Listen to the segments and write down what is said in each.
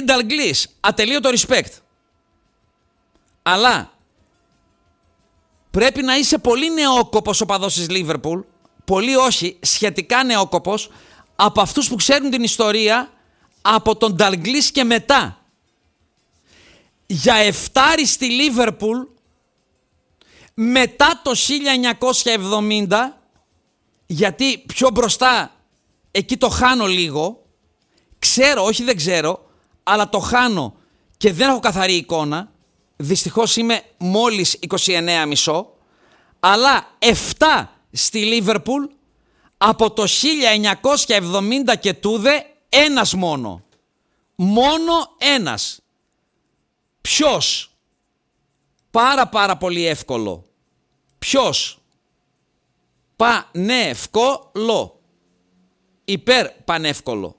Dalglish, ατελείωτο respect. Αλλά πρέπει να είσαι πολύ νεόκοπος οπαδός της Liverpool, πολύ όχι, σχετικά νεόκοπος, από αυτούς που ξέρουν την ιστορία από τον Dalglish και μετά. Για εφτάρι στη Liverpool μετά το 1970, γιατί πιο μπροστά εκεί το χάνω λίγο, ξέρω, όχι δεν ξέρω, αλλά το χάνω και δεν έχω καθαρή εικόνα, δυστυχώς είμαι μόλις 29,5, αλλά 7 στη Liverpool από το 1970 και τούδε ένας μόνο. Μόνο ένας. Ποιος? Πάρα πολύ εύκολο. Ποιος? Πανεύκολο. Υπέρ πανεύκολο.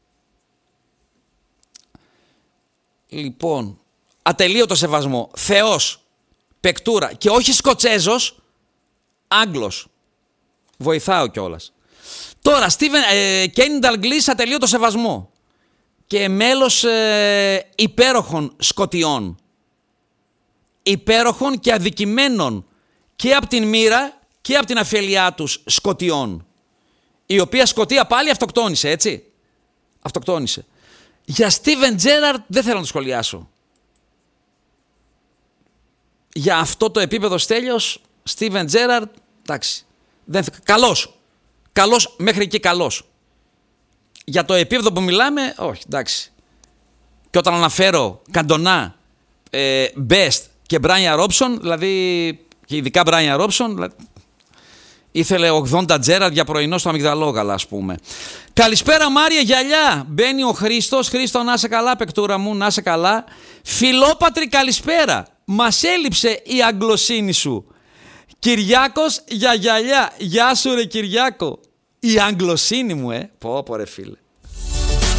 Λοιπόν, ατελείωτο σεβασμό. Θεός. Παικτούρα. Και όχι Σκοτσέζος, Άγγλος. Βοηθάω κιόλας. Τώρα, Κένι Νταλγκλίς, ατελείωτο σεβασμό. Και μέλος υπέροχων Σκοτιών. Υπέροχων και αδικημένων και από την μοίρα και από την αφελιά τους Σκοτιών. Η οποία Σκοτία πάλι αυτοκτόνησε, έτσι. Αυτοκτόνησε. Για Στίβεν Τζέραρντ δεν θέλω να το σχολιάσω. Για αυτό το επίπεδο Στέλιος, Στίβεν Τζέραρντ, εντάξει. Καλός. Καλός μέχρι εκεί καλός. Για το επίπεδο που μιλάμε, όχι, εντάξει. Και όταν αναφέρω Καντονά, Best και Μπράιαν Ρόψον, δηλαδή και ειδικά Μπράιαν Ρόψον, δηλαδή, ήθελε 80 Τζέραρντ για πρωινό στο αμυγδαλόγαλα, ας πούμε. Καλησπέρα Μάρια Γυαλιά. Μπαίνει ο Χρήστος. Χρήστο, να σε καλά, παικτούρα μου, να σε καλά. Φιλόπατρη, καλησπέρα. Μας έλειψε η αγγλοσύνη σου. Κυριάκος για Γυαλιά. Γεια σου ρε Κυριάκο. Η αγγλοσύνη μου, πω ρε φίλε.